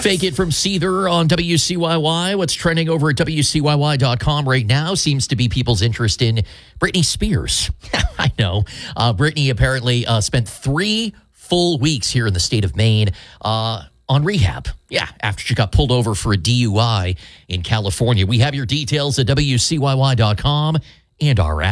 Fake It from Seether on WCYY. What's trending over at WCYY.com right now seems to be people's interest in Britney Spears. I know. Britney apparently spent 3 full weeks here in the state of Maine on rehab. Yeah, after she got pulled over for a DUI in California. We have your details at WCYY.com and our app.